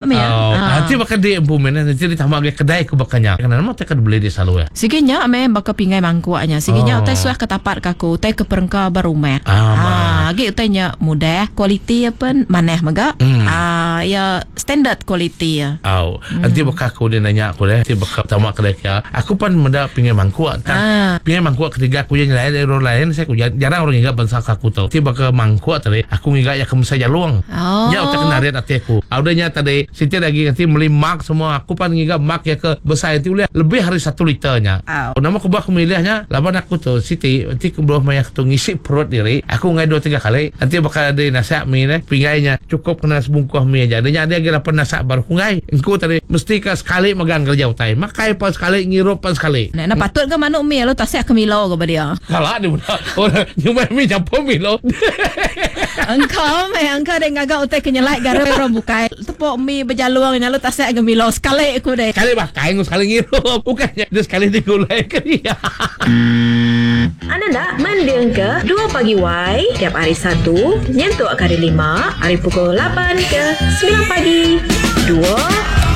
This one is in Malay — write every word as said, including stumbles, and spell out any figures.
me ya. Oh, nanti bakal dia implement nanti dia tambah lagi kedai ke bakanya. Karena nama tak beli di selalu ya. Siginya me bakal pingai mangkuaknya. Siginya Oh. utai suah ketapat kaku, utai ke perengka barumek. Ah, Ah, gi utainya mudah, kualiti apa maneh maga. Hmm. Ah, ya standard kualiti ya. Oh, nanti bakal aku dia nanya aku deh, nanti bakal tamak kedai ya. Aku pan menda pingai mangkuak kan. Ah. Pingai mangkuak ketiga aku yang lain orang lain saya aku jarang orang ingat bangsa aku tahu. Nanti bakal mangkuak tadi aku ingat ya kamu saja luang. Oh. Ya utak kenarian hati aku. Audanya tadi Siti lagi nanti beli mak semua. Aku pan ingat mak ya ke besar itu lebih hari satu liternya. Oh. Nama aku bakal milihnya. Laban aku tuh Siti nanti aku belum banyak tu ngisi perut diri. Aku ngai dua tiga kali. Nanti bakal ada nasihat mie nih. Pingainya cukup kena sebungkus mie aja. Adanya ada lagi lapan nasihat baru ngai. Engkau tadi mesti ke sekali megang kerja utai. Makai pas sekali ngirup pas sekali. Nah, nah patut ke manuk mi lo tasik ke milo ke dia. Kalah dia budak. Orang nyumai mie campur mie lo. Engkau me engkau dek ngagak utai kenyelai gara orang bukai. Tepuk mi berjaluang nya lo tasik ke milo sekali aku dek. Sekali makai sekali ngirup. Bukannya dia sekali digulai ke dia. Anda nak mendengar ke dua Pagi Y tiap hari Sabtu nyentuh kali lima hari pukul lapan ke sembilan pagi. dua